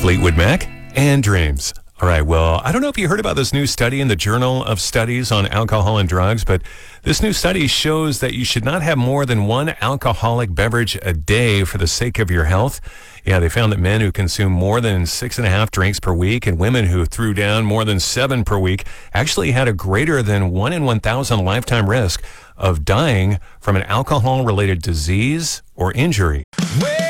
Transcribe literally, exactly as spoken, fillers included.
Fleetwood Mac and Dreams. All right, well, I don't know if you heard about this new study in the Journal of Studies on Alcohol and Drugs, but this new study shows that you should not have more than one alcoholic beverage a day for the sake of your health. Yeah, they found that men who consume more than six and a half drinks per week and women who threw down more than seven per week actually had a greater than one in one thousand lifetime risk of dying from an alcohol-related disease or injury. Well,